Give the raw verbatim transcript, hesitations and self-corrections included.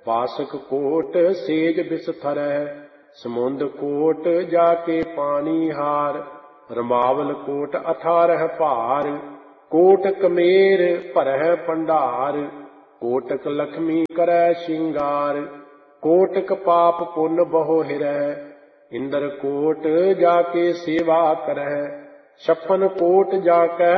पासक coat says बिसथरह, समुंद coat जाके पानी हार। रमावल कोट अठारह भार, कोट कमेर भरह भंडार। कोटक लक्ष्मी करै श्रृंगार, कोटक पाप पुन बहु हिरह। इंद्र कोट जाके सेवा करह, छप्पन कोट जाकै